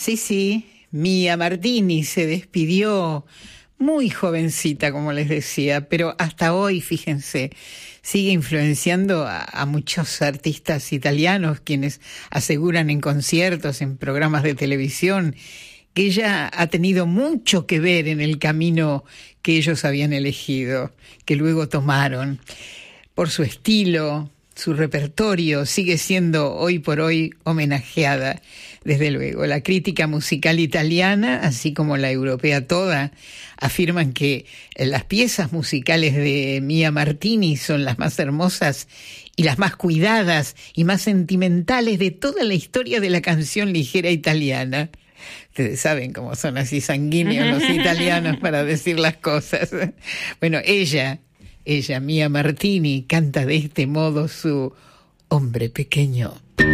Sí, Mia Martini se despidió muy jovencita, como les decía, pero hasta hoy, fíjense, sigue influenciando a muchos artistas italianos, quienes aseguran en conciertos, en programas de televisión, que ella ha tenido mucho que ver en el camino que ellos habían elegido, que luego tomaron. Por su estilo, su repertorio, sigue siendo hoy por hoy homenajeada, desde luego. La crítica musical italiana, así como la europea toda, afirman que las piezas musicales de Mia Martini son las más hermosas y las más cuidadas y más sentimentales de toda la historia de la canción ligera italiana. Ustedes saben cómo son así sanguíneos los italianos para decir las cosas. Bueno, ella, Mia Martini, canta de este modo su Hombre Pequeño.